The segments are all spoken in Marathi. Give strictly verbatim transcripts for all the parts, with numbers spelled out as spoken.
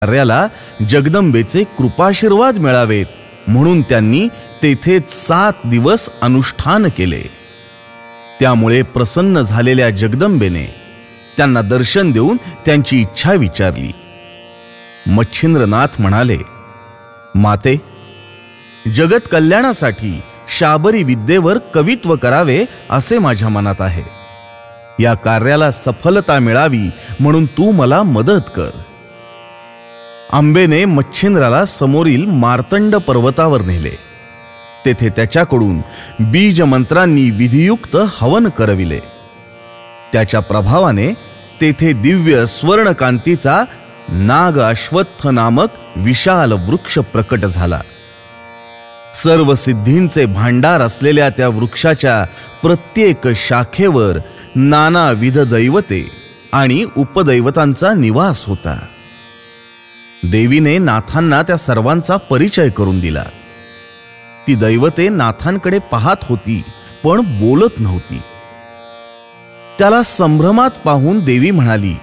कार्याला जगदंबेचे कृपाशीर्वाद मिळावेत म्हणून त्यांनी तेथेच सात दिवस अनुष्ठान केले. त्यामुळे प्रसन्न झालेल्या जगदंबेने त्यांना दर्शन देऊन त्यांची इच्छा विचारली. मच्छिंद्रनाथ म्हणाले, माते, जगत कल्याणासाठी शाबरी विद्येवर कवित्व करावे असे माझ्या मनात आहे. या कार्याला सफलता मिळावी म्हणून तू मला मदत कर. आंबेने मच्छिंद्राला समोरील मार्तंड पर्वतावर नेले. तेथे त्याच्याकडून बीज मंत्रांनी विधियुक्त हवन करविले. त्याच्या प्रभावाने तेथे दिव्य स्वर्णकांतीचा नाग अश्वत्थ नामक विशाल वृक्ष प्रकट झाला. सर्व सिद्धींचे भांडार असलेल्या त्या वृक्षाच्या प्रत्येक शाखेवर नानाविध दैवते आणि उपदैवतांचा निवास होता. देवीने नाथांना त्या सर्वांचा परिचय करून दिला. ती दैवते नाथांकडे पाहत होती पण बोलत नव्हती. त्याला संभ्रमात पाहून देवी म्हणाली,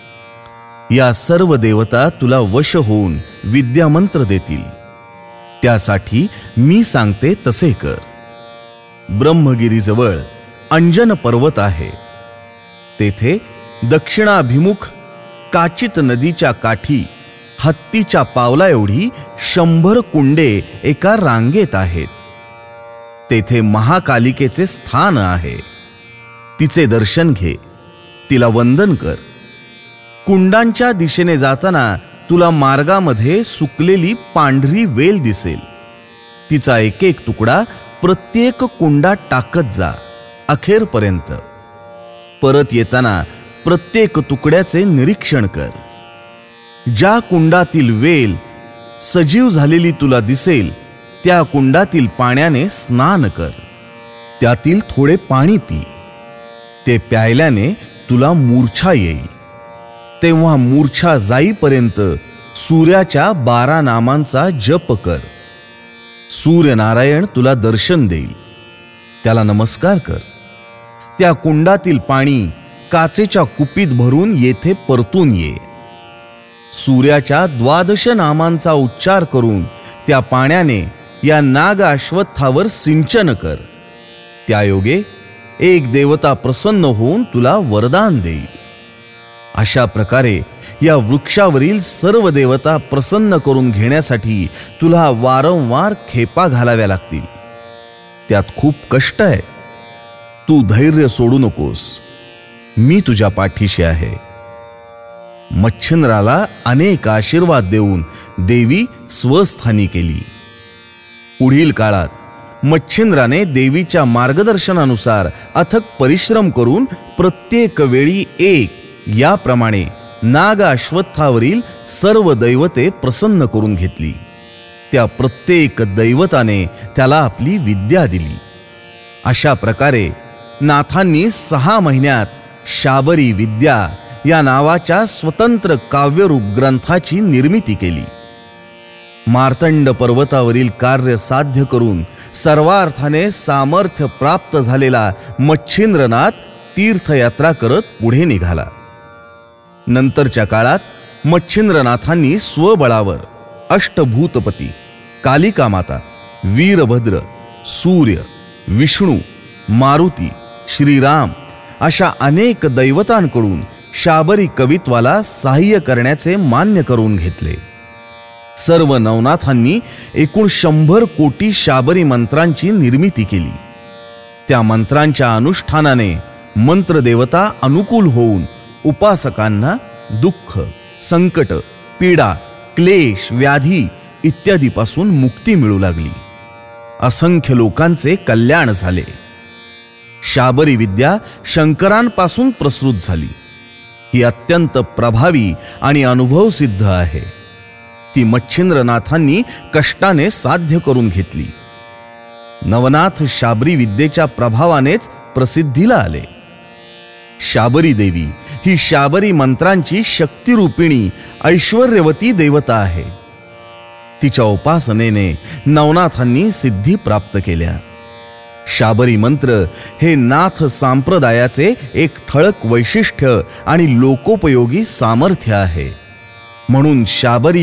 या सर्व देवता तुला वश होऊन विद्यामंत्र देतील. त्यासाठी मी सांगते तसे कर. ब्रह्मगिरीजवळ अंजन पर्वत आहे. तेथे दक्षिणाभिमुख काचित नदीच्या काठी हत्तीच्या पावला एवढी शंभर कुंडे एका रांगेत आहेत. तेथे महाकालिकेचे स्थान आहे. तिचे दर्शन घे, तिला वंदन कर. कुंडांच्या दिशेने जाताना तुला मार्गामध्ये सुकलेली पांढरी वेल दिसेल. तिचा एक एक तुकडा प्रत्येक कुंडात टाकत जा अखेरपर्यंत. परत येताना प्रत्येक तुकड्याचे निरीक्षण कर. ज्या कुंडातील वेल सजीव झालेली तुला दिसेल त्या कुंडातील पाण्याने स्नान कर. त्यातील थोडे पाणी पी. ते प्यायल्याने तुला मूर्छा येईल. तेव्हा मूर्छा जाईपर्यंत सूर्याच्या बारा नामांचा जप कर. सूर्यनारायण तुला दर्शन देईल. त्याला नमस्कार कर. त्या कुंडातील पाणी काचेच्या कुपीत भरून येथे परतून ये. सूर्याच्या द्वादश नामांचा उच्चार करून त्या पाण्याने या नाग अश्वत्थावर सिंचन कर. त्यायोगे एक देवता प्रसन्न होऊन तुला वरदान देईल. अशा प्रकारे या वृक्षावरील सर्व देवता प्रसन्न करून घेण्यासाठी तुला वारंवार खेपा घालाव्या लागतील. त्यात खूप कष्ट आहे. तू धैर्य सोडू नकोस. मी तुझ्या पाठीशी आहे. मच्छिंद्राला अनेक आशीर्वाद देऊन देवी स्वस्थानी केली. पुढील काळात मच्छिंद्राने देवीच्या मार्गदर्शनानुसार अथक परिश्रम करून प्रत्येक वेळी एक याप्रमाणे नाग अश्वत्थावरील सर्व दैवते प्रसन्न करून घेतली. त्या प्रत्येक दैवताने त्याला आपली विद्या दिली. अशा प्रकारे नाथांनी सहा महिन्यात शाबरी विद्या या नावाच्या स्वतंत्र काव्यरूप ग्रंथाची निर्मिती केली. मार्तंड पर्वतावरील कार्य साध्य करून सर्वार्थाने सामर्थ्य प्राप्त झालेला मच्छिंद्रनाथ तीर्थयात्रा करत पुढे निघाला. नंतरच्या काळात मच्छिंद्रनाथांनी स्वबळावर अष्टभूतपती, कालिका माता, वीरभद्र, सूर्य, विष्णू, मारुती, श्रीराम अशा अनेक दैवतांकडून शाबरी कवित्वाला सहाय्य करण्याचे मान्य करून घेतले. सर्व नवनाथांनी एकूण शंभर कोटी शाबरी मंत्रांची निर्मिती केली. त्या मंत्रांच्या अनुष्ठानाने मंत्रदेवता अनुकूल होऊन उपासकांना दुःख, संकट, पीडा, क्लेश, व्याधी इत्यादीपासून मुक्ती मिळू लागली. असंख्य लोकांचे कल्याण झाले. शाबरी विद्या शंकरांपासून प्रसृत झाली. ही अत्यंत प्रभावी आणि अनुभवसिद्ध आहे. ती मच्छिंद्रनाथांनी कष्टाने साध्य करून घेतली. नवनाथ शाबरी विद्येच्या प्रभावानेच प्रसिद्धीला आले. शाबरी देवी ही शाबरी मंत्रांची शक्तिरूपिणी ऐश्वर्यवती देवता आहे. तिच्या उपासनेने नवनाथांनी सिद्धी प्राप्त केल्या. शाबरी मंत्र हे नाथ संप्रदायाचे एक ठळक वैशिष्ट्य आणि लोकोपयोगी सामर्थ्य आहे. म्हणून शाबरी